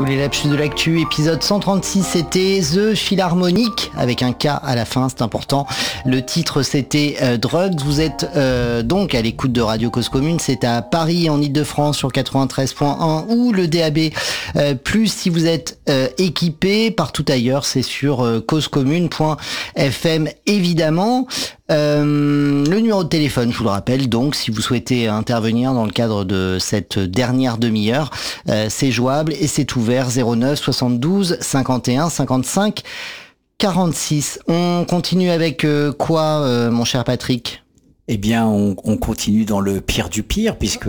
Tous les lapsus de l'actu, épisode 136, c'était The Philharmonic, avec un K à la fin, c'est important. Le titre, c'était Drugs. Vous êtes donc à l'écoute de Radio Cause Commune, c'est à Paris, en Ile-de-France, sur 93.1, ou le DAB+, si vous êtes équipé. Partout ailleurs, c'est sur causecommune.fm, évidemment. Le numéro de téléphone, je vous le rappelle, donc si vous souhaitez intervenir dans le cadre de cette dernière demi-heure, c'est jouable et c'est ouvert 09 72 51 55 46. On continue avec quoi, mon cher Patrick ? Eh bien, on continue dans le pire du pire, puisque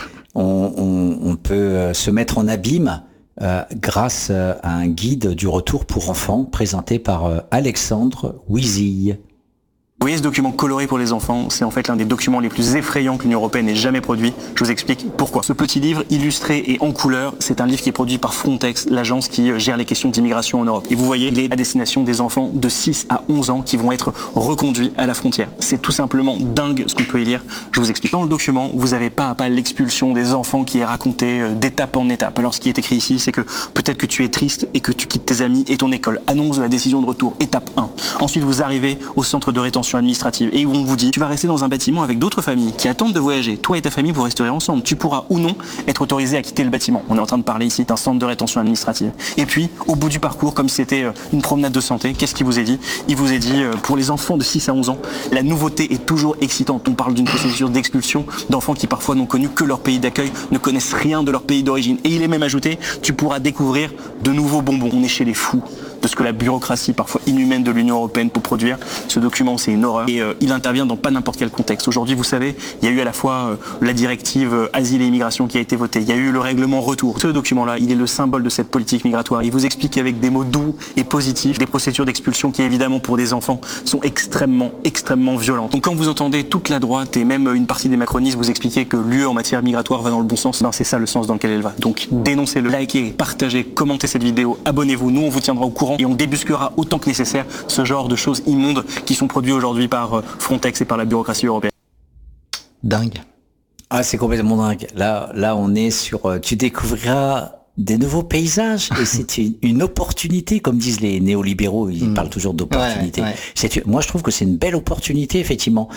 on peut se mettre en abîme grâce à un guide du retour pour enfants présenté par Alexandre Wizille. Vous voyez ce document coloré pour les enfants, c'est en fait l'un des documents les plus effrayants que l'Union européenne ait jamais produit. Je vous explique pourquoi. Ce petit livre illustré et en couleur, c'est un livre qui est produit par Frontex, l'agence qui gère les questions d'immigration en Europe. Et vous voyez, il est à destination des enfants de 6 à 11 ans qui vont être reconduits à la frontière. C'est tout simplement dingue ce qu'on peut y lire. Je vous explique. Dans le document, vous avez pas à pas l'expulsion des enfants qui est racontée d'étape en étape. Alors ce qui est écrit ici, c'est que peut-être que tu es triste et que tu quittes tes amis et ton école. Annonce de la décision de retour, étape 1. Ensuite, vous arrivez au centre de rétention administrative et où on vous dit tu vas rester dans un bâtiment avec d'autres familles qui attendent de voyager. Toi et ta famille vous resterez ensemble. Tu pourras ou non être autorisé à quitter le bâtiment. On est en train de parler ici d'un centre de rétention administrative. Et puis au bout du parcours, comme si c'était une promenade de santé, qu'est-ce qu'il vous est dit ? Il vous est dit pour les enfants de 6 à 11 ans, la nouveauté est toujours excitante. On parle d'une procédure d'expulsion d'enfants qui parfois n'ont connu que leur pays d'accueil, ne connaissent rien de leur pays d'origine. Et il est même ajouté, tu pourras découvrir de nouveaux bonbons. On est chez les fous de ce que la bureaucratie parfois inhumaine de l'Union européenne peut produire. Ce document, c'est une horreur. Et il intervient dans pas n'importe quel contexte. Aujourd'hui, vous savez, il y a eu à la fois la directive asile et immigration qui a été votée. Il y a eu le règlement retour. Ce document-là, il est le symbole de cette politique migratoire. Il vous explique avec des mots doux et positifs des procédures d'expulsion qui, évidemment, pour des enfants, sont extrêmement, extrêmement violentes. Donc quand vous entendez toute la droite et même une partie des macronistes vous expliquer que l'UE en matière migratoire va dans le bon sens, ben c'est ça le sens dans lequel elle va. Donc dénoncez-le, likez, partagez, commentez cette vidéo, abonnez-vous. Nous, on vous tiendra au courant et on débusquera autant que nécessaire ce genre de choses immondes qui sont produites aujourd'hui par Frontex et par la bureaucratie européenne. Dingue. Ah, c'est complètement dingue. Là, on est sur... tu découvriras des nouveaux paysages et c'est une opportunité, comme disent les néolibéraux, ils parlent toujours d'opportunité. Ouais. Moi, je trouve que c'est une belle opportunité, effectivement,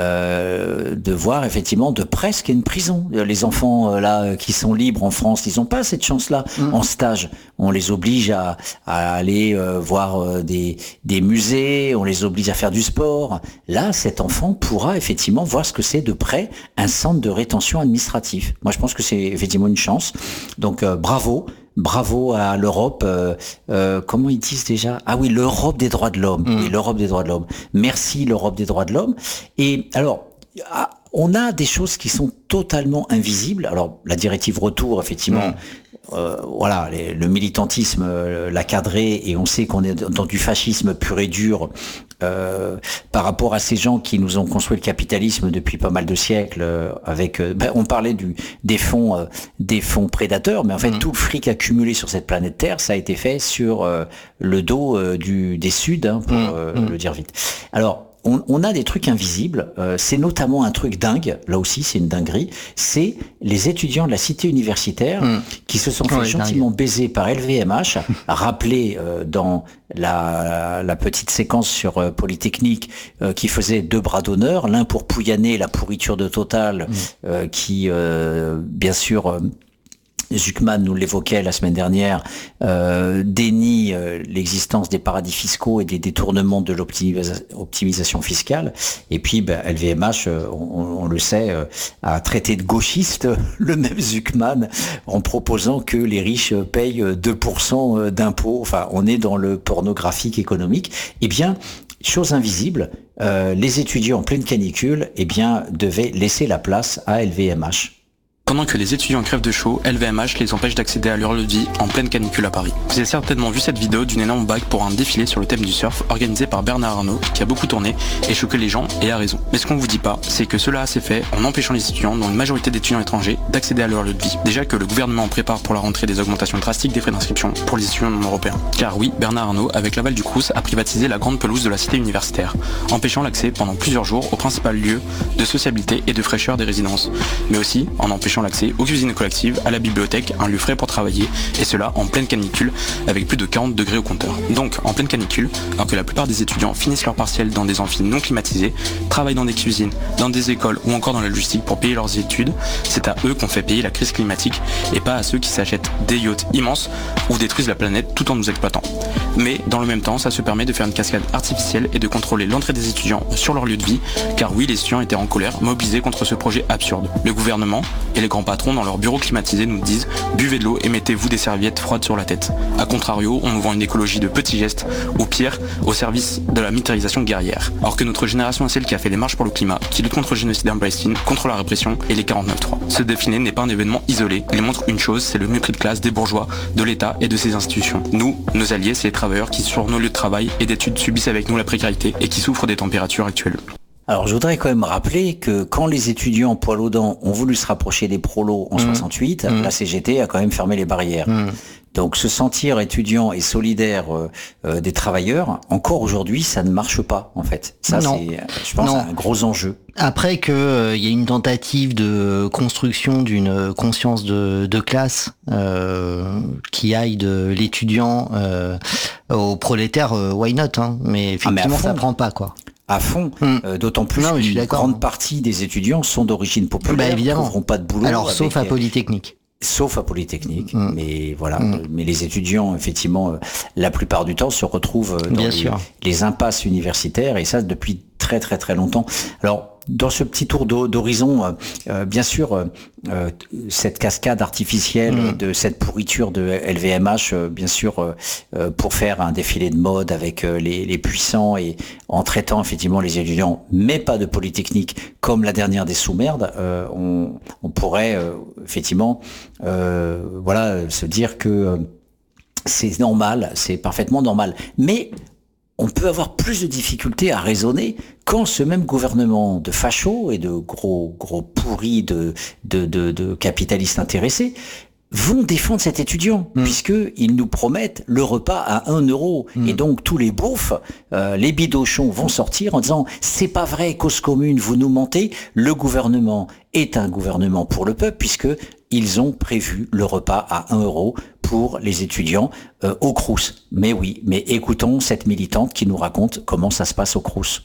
de voir, effectivement, de près ce qu'est une prison. Les enfants, là, qui sont libres en France, ils n'ont pas cette chance-là en stage. On les oblige à aller voir des musées, on les oblige à faire du sport. Là, cet enfant pourra, effectivement, voir ce que c'est de près un centre de rétention administrative. Moi, je pense que c'est effectivement une chance. Donc, Bravo à l'Europe. Comment ils disent déjà ? Ah oui, l'Europe des droits de l'homme. Oui, l'Europe des droits de l'homme. Merci l'Europe des droits de l'homme. Et alors, on a des choses qui sont totalement invisibles. Alors, la directive retour, effectivement, voilà, le militantisme l'a cadré et on sait qu'on est dans du fascisme pur et dur par rapport à ces gens qui nous ont construit le capitalisme depuis pas mal de siècles avec on parlait des fonds prédateurs, mais en fait tout le fric accumulé sur cette planète Terre, ça a été fait sur le dos des Suds, pour le dire vite. Alors on a des trucs invisibles, c'est notamment un truc dingue, là aussi c'est une dinguerie, c'est les étudiants de la cité universitaire qui se sont fait gentiment baiser par LVMH, rappelé dans la petite séquence sur Polytechnique qui faisait 2 bras d'honneur, l'un pour pouillaner la pourriture de Total qui bien sûr... Zuckman nous l'évoquait la semaine dernière, dénie l'existence des paradis fiscaux et des détournements de l'optimisation fiscale. Et puis LVMH, on le sait, a traité de gauchiste le même Zuckman en proposant que les riches payent 2% d'impôts. Enfin, on est dans le pornographique économique. Eh bien, chose invisible, les étudiants en pleine canicule, devaient laisser la place à LVMH. Pendant que les étudiants crèvent de chaud, LVMH les empêche d'accéder à leur lieu de vie en pleine canicule à Paris. Vous avez certainement vu cette vidéo d'une énorme bague pour un défilé sur le thème du surf organisé par Bernard Arnault qui a beaucoup tourné et choqué les gens et a raison. Mais ce qu'on vous dit pas, c'est que cela s'est fait en empêchant les étudiants, dont une majorité d'étudiants étrangers, d'accéder à leur lieu de vie. Déjà que le gouvernement prépare pour la rentrée des augmentations drastiques des frais d'inscription pour les étudiants non européens. Car oui, Bernard Arnault, avec l'aval du Crous, a privatisé la grande pelouse de la cité universitaire, empêchant l'accès pendant plusieurs jours au principal lieu de sociabilité et de fraîcheur des résidences, mais aussi en empêchant simplifiant l'accès aux cuisines collectives, à la bibliothèque, un lieu frais pour travailler, et cela en pleine canicule, avec plus de 40 degrés au compteur. Donc, en pleine canicule, alors que la plupart des étudiants finissent leur partiel dans des amphis non climatisés, travaillent dans des cuisines, dans des écoles ou encore dans la logistique pour payer leurs études, c'est à eux qu'on fait payer la crise climatique et pas à ceux qui s'achètent des yachts immenses ou détruisent la planète tout en nous exploitant. Mais dans le même temps, ça se permet de faire une cascade artificielle et de contrôler l'entrée des étudiants sur leur lieu de vie, car oui, les étudiants étaient en colère, mobilisés contre ce projet absurde. Le gouvernement et les grands patrons dans leurs bureaux climatisés nous disent « buvez de l'eau et mettez-vous des serviettes froides sur la tête ». A contrario, on nous vend une écologie de petits gestes, ou pire, au service de la militarisation guerrière. Alors que notre génération est celle qui a fait les marches pour le climat, qui lutte contre le génocide en Palestine, contre la répression et les 49.3. Ce défilé n'est pas un événement isolé, il montre une chose, c'est le mépris de classe des bourgeois, de l'État et de ses institutions. Nous, nos alliés, c'est les travailleurs qui sur nos lieux de travail et d'études subissent avec nous la précarité et qui souffrent des températures actuelles. Alors je voudrais quand même rappeler que quand les étudiants poil aux dents ont voulu se rapprocher des prolos en 68, la CGT a quand même fermé les barrières. Donc se sentir étudiant et solidaire des travailleurs, encore aujourd'hui, ça ne marche pas en fait. Ça c'est, je pense, un gros enjeu. Après que y a une tentative de construction d'une conscience de classe qui aille de l'étudiant au prolétaire, why not, hein. Mais effectivement, ça prend pas, quoi. À fond, d'autant plus qu'une grande partie des étudiants sont d'origine populaire, ne trouveront pas de boulot. Alors, sauf à Polytechnique. Sauf à Polytechnique, mais voilà. Mais les étudiants, effectivement, la plupart du temps se retrouvent dans les impasses universitaires, et ça depuis très très très longtemps. Alors, dans ce petit tour d'horizon, bien sûr, cette cascade artificielle de cette pourriture de LVMH, bien sûr, pour faire un défilé de mode avec les puissants et en traitant effectivement les étudiants, mais pas de Polytechnique, comme la dernière des sous-merdes, on pourrait effectivement se dire que c'est normal, c'est parfaitement normal. Mais on peut avoir plus de difficultés à raisonner quand ce même gouvernement de fachos et de gros pourris de capitalistes intéressés vont défendre cet étudiant, puisqu'ils nous promettent le repas à 1 euro. Et donc tous les beaufs, les bidochons vont sortir en disant « c'est pas vrai, cause commune, vous nous mentez, le gouvernement est un gouvernement pour le peuple, puisque ils ont prévu le repas à 1 euro pour les étudiants au Crous. » Mais oui, mais écoutons cette militante qui nous raconte comment ça se passe au Crous.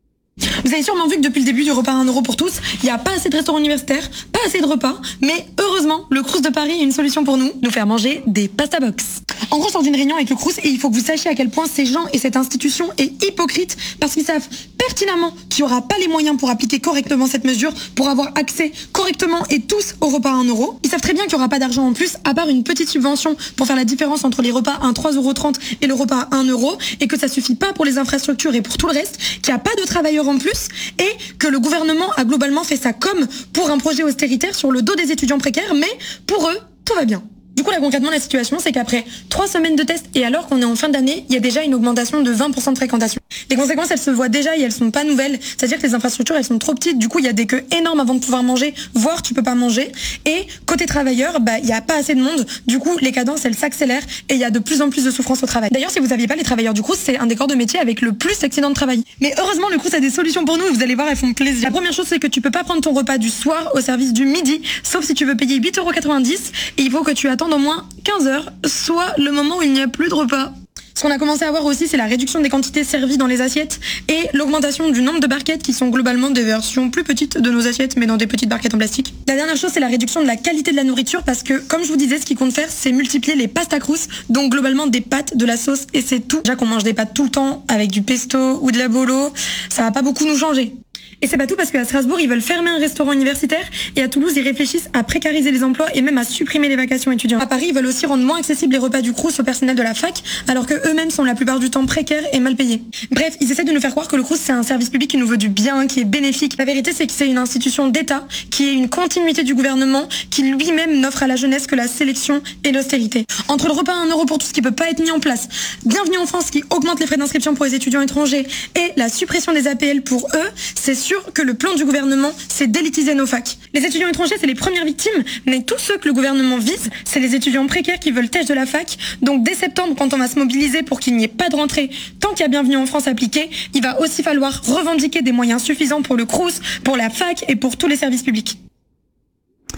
Vous avez sûrement vu que depuis le début du repas à 1 euro pour tous, il n'y a pas assez de restaurants universitaires, pas assez de repas, mais heureusement, le Crous de Paris a une solution pour nous faire manger des pasta box. En gros, je sors d'une réunion avec le Crous et il faut que vous sachiez à quel point ces gens et cette institution est hypocrite parce qu'ils savent pertinemment qu'il n'y aura pas les moyens pour appliquer correctement cette mesure, pour avoir accès correctement et tous au repas à 1 euro. Ils savent très bien qu'il n'y aura pas d'argent en plus, à part une petite subvention pour faire la différence entre les repas à 3,30 € et le repas à 1 euro, et que ça suffit pas pour les infrastructures et pour tout le reste, qu'il n'y a pas de travailleurs en plus, et que le gouvernement a globalement fait ça comme pour un projet austéritaire sur le dos des étudiants précaires, mais pour eux, tout va bien. Du coup, là, concrètement, la situation, c'est qu'après 3 semaines de tests et alors qu'on est en fin d'année, il y a déjà une augmentation de 20% de fréquentation. Les conséquences, elles se voient déjà et elles sont pas nouvelles. C'est-à-dire que les infrastructures, elles sont trop petites. Du coup, il y a des queues énormes avant de pouvoir manger, voire tu peux pas manger. Et côté travailleurs, il y a pas assez de monde. Du coup, les cadences, elles s'accélèrent et il y a de plus en plus de souffrance au travail. D'ailleurs, si vous aviez pas les travailleurs du Crous, c'est un des corps de métier avec le plus d'accidents de travail. Mais heureusement, le Crous a des solutions pour nous et vous allez voir, elles font plaisir. La première chose, c'est que tu peux pas prendre ton repas du soir au service du midi, sauf si tu veux payer 8,90 € et il faut que tu attendes au moins 15 heures, soit le moment où il n'y a plus de repas. Ce qu'on a commencé à voir aussi, c'est la réduction des quantités servies dans les assiettes et l'augmentation du nombre de barquettes qui sont globalement des versions plus petites de nos assiettes, mais dans des petites barquettes en plastique. La dernière chose, c'est la réduction de la qualité de la nourriture parce que, comme je vous disais, ce qu'ils comptent faire, c'est multiplier les pasta Crous, donc globalement des pâtes, de la sauce et c'est tout. Déjà qu'on mange des pâtes tout le temps avec du pesto ou de la bolo, ça va pas beaucoup nous changer. Et c'est pas tout parce qu'à Strasbourg, ils veulent fermer un restaurant universitaire et à Toulouse, ils réfléchissent à précariser les emplois et même à supprimer les vacations étudiantes. À Paris, ils veulent aussi rendre moins accessibles les repas du Crous au personnel de la fac, alors que eux-mêmes sont la plupart du temps précaires et mal payés. Bref, ils essaient de nous faire croire que le Crous, c'est un service public qui nous veut du bien, qui est bénéfique. La vérité, c'est que c'est une institution d'État, qui est une continuité du gouvernement, qui lui-même n'offre à la jeunesse que la sélection et l'austérité. Entre le repas à 1 euro pour tous qui peut pas être mis en place, Bienvenue en France qui augmente les frais d'inscription pour les étudiants étrangers et la suppression des APL pour eux, c'est sûr que le plan du gouvernement, c'est d'élitiser nos facs. Les étudiants étrangers, c'est les premières victimes, mais tous ceux que le gouvernement vise, c'est les étudiants précaires qui veulent têche de la fac. Donc dès septembre, quand on va se mobiliser pour qu'il n'y ait pas de rentrée, tant qu'il y a Bienvenue en France appliqué, il va aussi falloir revendiquer des moyens suffisants pour le Crous, pour la fac et pour tous les services publics.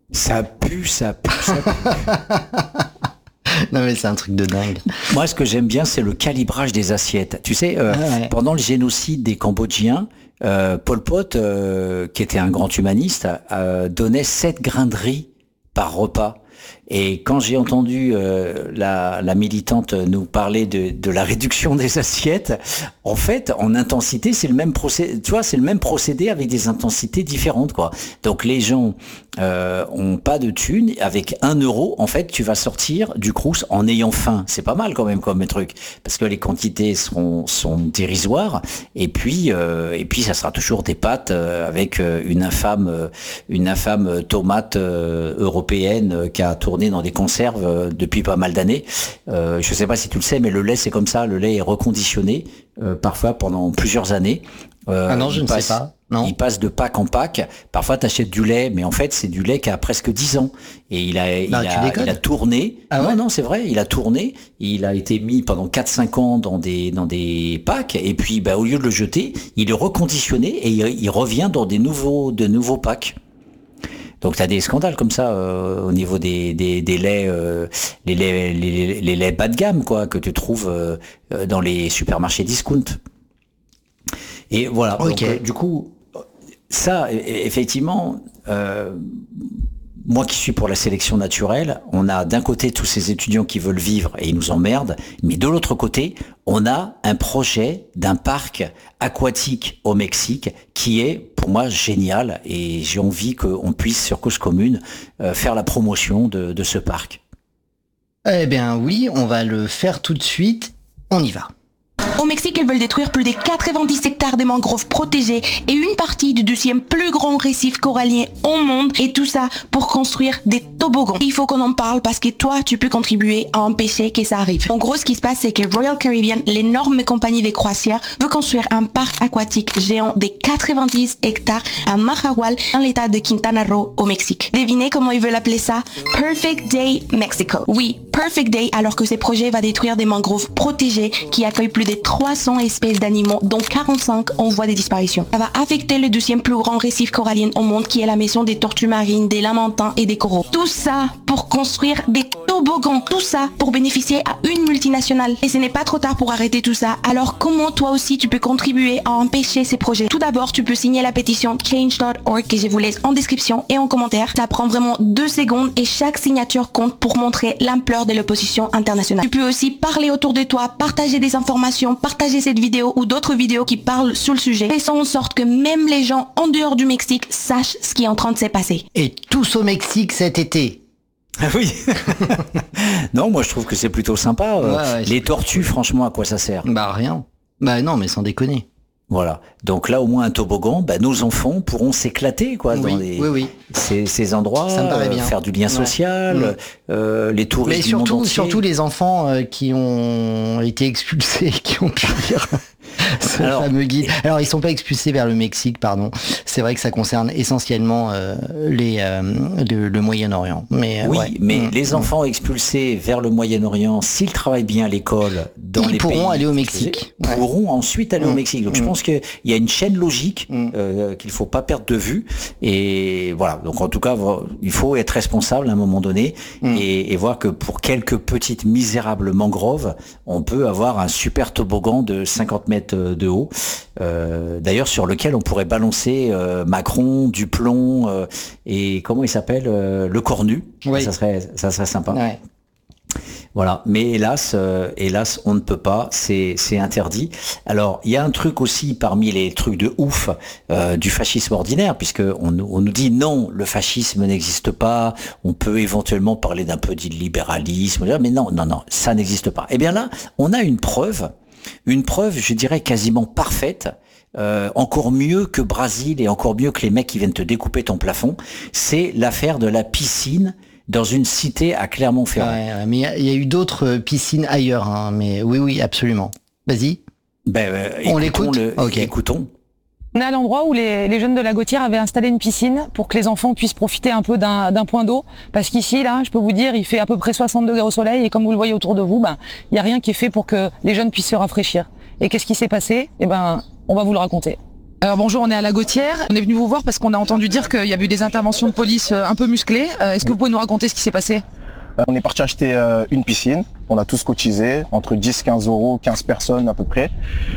Ça pue. Non mais c'est un truc de dingue. Moi, ce que j'aime bien, c'est le calibrage des assiettes. Tu sais, pendant le génocide des Cambodgiens, Pol Pot, qui était un grand humaniste, donnait 7 grains de riz par repas. Et quand j'ai entendu la militante nous parler de la réduction des assiettes, en fait, en intensité, c'est le même procédé. Tu vois, c'est le même procédé avec des intensités différentes, quoi. Donc les gens ont pas de thunes. Avec 1 euro, en fait, tu vas sortir du Crous en ayant faim. C'est pas mal quand même comme truc, parce que les quantités sont dérisoires. Et puis ça sera toujours des pâtes avec une infâme tomate européenne qui a tourné dans des conserves depuis pas mal d'années. Je sais pas si tu le sais, mais le lait c'est comme ça. Le lait est reconditionné parfois pendant plusieurs années. Non, je ne sais pas. Non. Il passe de pack en pack. Parfois, tu achètes du lait, mais en fait, c'est du lait qui a presque 10 ans. Et il a tourné. Ah ouais? Non, c'est vrai. Il a tourné. Il a été mis pendant 4-5 ans dans des packs. Et puis, au lieu de le jeter, il est reconditionné et il revient dans de nouveaux packs. Donc tu as des scandales comme ça au niveau des laits, les laits bas de gamme, quoi, que tu trouves dans les supermarchés discount. Et voilà. Okay. Donc, du coup, ça, effectivement, moi qui suis pour la sélection naturelle, on a d'un côté tous ces étudiants qui veulent vivre et ils nous emmerdent, mais de l'autre côté, on a un projet d'un parc aquatique au Mexique qui est, pour moi, génial, et j'ai envie qu'on puisse, sur Cause Commune, faire la promotion de ce parc. Eh bien oui, on va le faire tout de suite. On y va. Au Mexique, ils veulent détruire plus de 90 hectares de mangroves protégées et une partie du 2e plus grand récif corallien au monde, et tout ça pour construire des toboggans. Il faut qu'on en parle parce que toi, tu peux contribuer à empêcher que ça arrive. En gros, ce qui se passe, c'est que Royal Caribbean, l'énorme compagnie des croisières, veut construire un parc aquatique géant de 90 hectares à Mahahual, dans l'état de Quintana Roo, au Mexique. Devinez comment ils veulent appeler ça? Perfect Day Mexico. Oui, Perfect Day, alors que ce projet va détruire des mangroves protégées qui accueillent plus de 300 espèces d'animaux, dont 45 en voie de disparition. Ça va affecter le 2e plus grand récif corallien au monde, qui est la maison des tortues marines, des lamantins et des coraux. Tout ça pour construire des toboggans. Tout ça pour bénéficier à une multinationale. Et ce n'est pas trop tard pour arrêter tout ça. Alors comment toi aussi tu peux contribuer à empêcher ces projets? Tout d'abord, tu peux signer la pétition change.org que je vous laisse en description et en commentaire. Ça prend vraiment 2 secondes et chaque signature compte pour montrer l'ampleur de l'opposition internationale. Tu peux aussi parler autour de toi, partager des informations, partager cette vidéo ou d'autres vidéos qui parlent sur le sujet, faisant en sorte que même les gens en dehors du Mexique sachent ce qui est en train de se passer. Et tous au Mexique cet été. Ah oui. Non, moi je trouve que c'est plutôt sympa. Les tortues, franchement, à quoi ça sert? Rien. Non, mais sans déconner. Voilà. Donc là, au moins un toboggan, nos enfants pourront s'éclater, quoi, dans ces endroits. Ça me paraît bien. Faire du lien social, les touristes. Mais surtout les enfants qui ont été expulsés, qui ont pu lire ce fameux guide. Alors, ils sont pas expulsés vers le Mexique, pardon. C'est vrai que ça concerne essentiellement le Moyen-Orient. Mais les enfants expulsés vers le Moyen-Orient, s'ils travaillent bien à l'école dans les pays, pourront aller au Mexique. Pourront ensuite aller au Mexique. Donc je pense qu'il y a une chaîne logique qu'il faut pas perdre de vue. Et voilà. Donc en tout cas, il faut être responsable à un moment donné et voir que pour quelques petites misérables mangroves, on peut avoir un super toboggan de 50 mètres de haut, d'ailleurs sur lequel on pourrait balancer Macron, Duplon et comment il s'appelle, le Cornu. Ça serait sympa. Ouais. Voilà, mais hélas, on ne peut pas, c'est interdit. Alors, il y a un truc aussi parmi les trucs de ouf du fascisme ordinaire, puisque on nous dit non, le fascisme n'existe pas, on peut éventuellement parler d'un peu d'illibéralisme, mais non, ça n'existe pas. Eh bien là, on a une preuve, je dirais quasiment parfaite, encore mieux que Brésil et encore mieux que les mecs qui viennent te découper ton plafond, c'est l'affaire de la piscine dans une cité à Clermont-Ferrand. Ouais, mais il y a eu d'autres piscines ailleurs, hein, mais oui, absolument. Vas-y. On l'écoute. Écoutons. On est à l'endroit où les jeunes de la Gautière avaient installé une piscine pour que les enfants puissent profiter un peu d'un point d'eau. Parce qu'ici, là, je peux vous dire, il fait à peu près 60 degrés au soleil et comme vous le voyez autour de vous, il n'y a rien qui est fait pour que les jeunes puissent se rafraîchir. Et qu'est-ce qui s'est passé? On va vous le raconter. Alors bonjour, on est à la Gautière. On est venu vous voir parce qu'on a entendu dire qu'il y avait eu des interventions de police un peu musclées. Est-ce que vous pouvez nous raconter ce qui s'est passé ? On est parti acheter une piscine. On a tous cotisé, entre 10, 15 euros, 15 personnes à peu près.